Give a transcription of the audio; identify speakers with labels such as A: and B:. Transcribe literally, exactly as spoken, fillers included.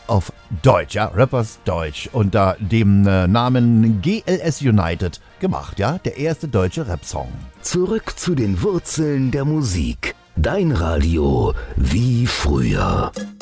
A: auf Deutsch, ja, Rappers Deutsch, unter dem äh, Namen G L S United gemacht, ja, der erste deutsche Rap-Song.
B: Zurück zu den Wurzeln der Musik. Dein Radio wie früher.